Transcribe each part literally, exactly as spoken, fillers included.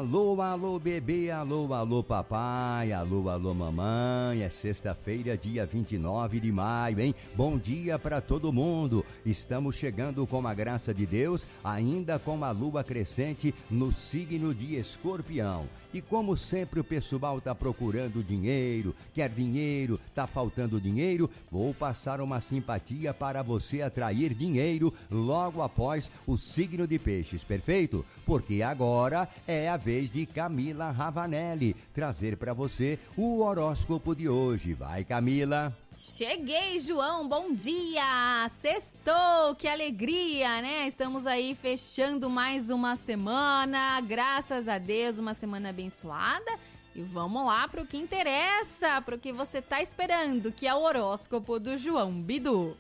Alô, alô, bebê, alô, alô, papai, alô, alô, mamãe. É sexta-feira, dia vinte e nove de maio, hein? Bom dia para todo mundo. Estamos chegando com a graça de Deus, ainda com a lua crescente no signo de Escorpião. E como sempre o pessoal tá procurando dinheiro, quer dinheiro, tá faltando dinheiro, vou passar uma simpatia para você atrair dinheiro logo após o signo de Peixes, perfeito? Porque agora é a vez de Camila Ravanelli trazer para você o horóscopo de hoje. Vai, Camila! Cheguei, João, bom dia! Sextou, que alegria, né? Estamos aí fechando mais uma semana, graças a Deus, uma semana abençoada. E vamos lá para o que interessa, para o que você tá esperando, que é o horóscopo do João Bidu.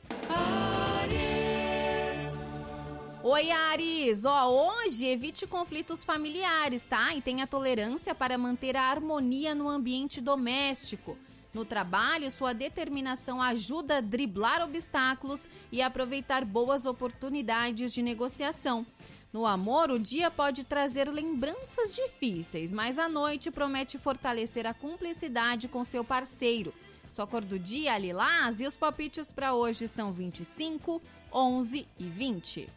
Áries. Oi, Áries! Ó, hoje evite conflitos familiares, tá? E tenha tolerância para manter a harmonia no ambiente doméstico. No trabalho, sua determinação ajuda a driblar obstáculos e aproveitar boas oportunidades de negociação. No amor, o dia pode trazer lembranças difíceis, mas a noite promete fortalecer a cumplicidade com seu parceiro. Sua cor do dia é lilás e os palpites para hoje são vinte e cinco, onze e vinte.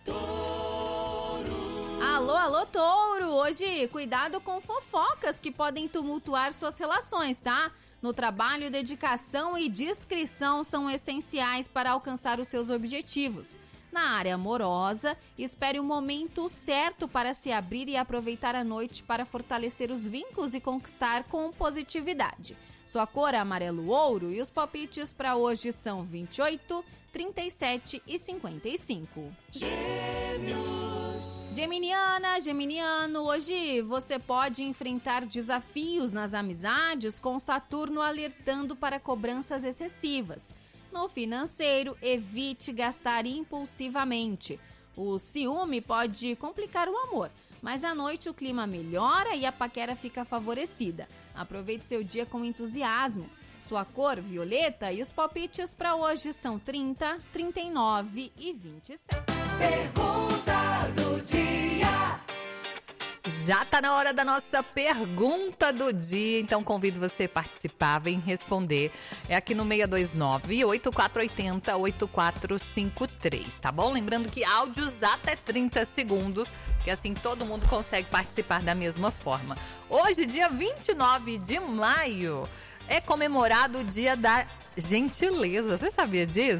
Alô, alô, touro! Hoje, cuidado com fofocas que podem tumultuar suas relações, tá? No trabalho, dedicação e discrição são essenciais para alcançar os seus objetivos. Na área amorosa, espere o momento certo para se abrir e aproveitar a noite para fortalecer os vínculos e conquistar com positividade. Sua cor é amarelo ouro e os palpites para hoje são vinte e oito, trinta e sete e cinquenta e cinco. Gêmeos. Geminiana, geminiano, hoje você pode enfrentar desafios nas amizades com Saturno alertando para cobranças excessivas. No financeiro, evite gastar impulsivamente. O ciúme pode complicar o amor, mas à noite o clima melhora e a paquera fica favorecida. Aproveite seu dia com entusiasmo. Sua cor, violeta, e os palpites para hoje são trinta, trinta e nove e vinte e sete. Pergunta do dia. Já tá na hora da nossa pergunta do dia, então convido você a participar, vem responder. É aqui no seis dois nove, oito quatro oito zero, oito quatro cinco três, tá bom? Lembrando que áudios até trinta segundos, porque assim todo mundo consegue participar da mesma forma. Hoje, dia vinte e nove de maio, é comemorado o Dia da Gentileza. Você sabia disso?